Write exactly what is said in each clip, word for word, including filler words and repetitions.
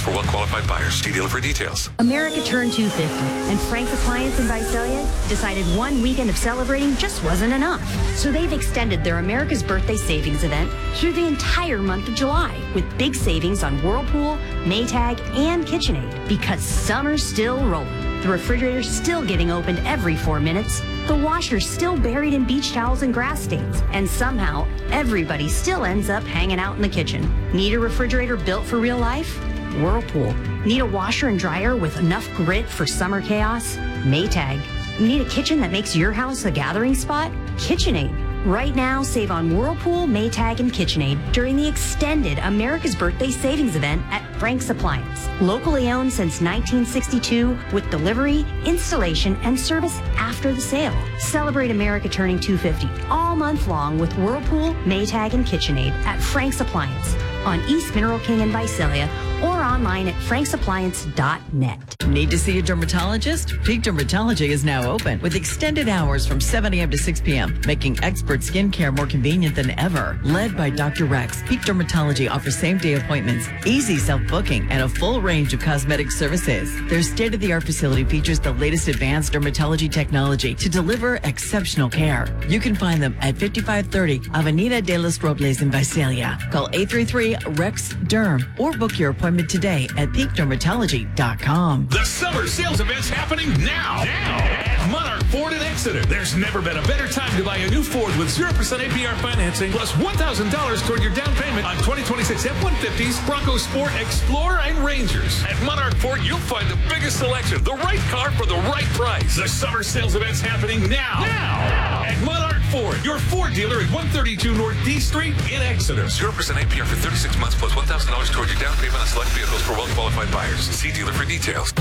for well-qualified buyers. See dealer for details. America turned two fifty, and Frank's Appliance in Visalia decided one weekend of celebrating just wasn't enough. So they've extended their America's Birthday Savings event through the entire month of July with big savings on Whirlpool, Maytag, and KitchenAid because summer's still rolling. The refrigerator's still getting opened every four minutes. The washer's still buried in beach towels and grass stains. And somehow, everybody still ends up hanging out in the kitchen. Need a refrigerator built for real life? Whirlpool. Need a washer and dryer with enough grit for summer chaos? Maytag. Need a kitchen that makes your house a gathering spot? KitchenAid. Right now, save on Whirlpool, Maytag, and KitchenAid during the extended America's Birthday Savings event at Frank's Appliance. Locally owned since nineteen sixty-two with delivery, installation, and service after the sale. Celebrate America turning two fifty all month long with Whirlpool, Maytag, and KitchenAid at Frank's Appliance on East Mineral King in Visalia or online at franks appliance dot net. Need to see a dermatologist? Peak Dermatology is now open with extended hours from seven a.m. to six p.m., making expert skincare more convenient than ever. Led by Doctor Rex, Peak Dermatology offers same-day appointments, easy self-booking, and a full range of cosmetic services. Their state-of-the-art facility features the latest advanced dermatology technology to deliver exceptional care. You can find them at fifty-five thirty Avenida de los Robles in Visalia. Call eight three three REX DERM or book your appointment today at peak dermatology dot com. The summer sales event's happening now. Now at Monarch Ford in Exeter. There's never been a better time to buy a new Ford with zero percent A P R financing plus one thousand dollars toward your down payment on twenty twenty-six F one fifties, Bronco Sport, Explorer, and Rangers. At Monarch Ford, you'll find the biggest selection, the right car for the right price. The summer sales event's happening now. Now at Monarch Ford, your Ford dealer at one thirty-two North D Street in Exeter. zero percent A P R for thirty-six months plus one thousand dollars toward your down payment on select vehicles for well-qualified buyers. See dealer for details.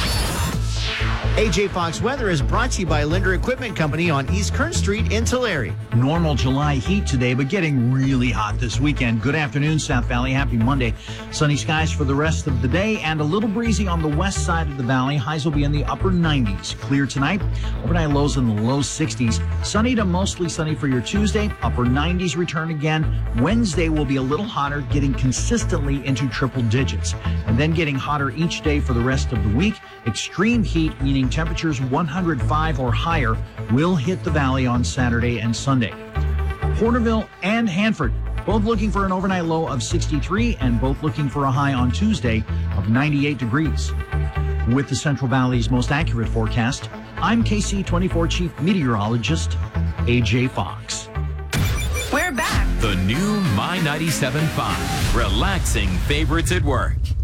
A J Fox Weather is brought to you by Linder Equipment Company on East Kern Street in Tulare. Normal July heat today, but getting really hot this weekend. Good afternoon, South Valley. Happy Monday. Sunny skies for the rest of the day and a little breezy on the west side of the valley. Highs will be in the upper nineties. Clear tonight. Overnight lows in the low sixties. Sunny to mostly sunny for your Tuesday. Upper nineties return again. Wednesday will be a little hotter, getting consistently into triple digits. And then getting hotter each day for the rest of the week. Extreme heat, meaning temperatures one hundred five or higher, will hit the valley on Saturday and Sunday. Porterville and Hanford, both looking for an overnight low of sixty-three and both looking for a high on Tuesday of ninety-eight degrees. With the Central Valley's most accurate forecast, I'm K C twenty-four Chief Meteorologist A J Fox. We're back. The new My ninety-seven point five, relaxing favorites at work.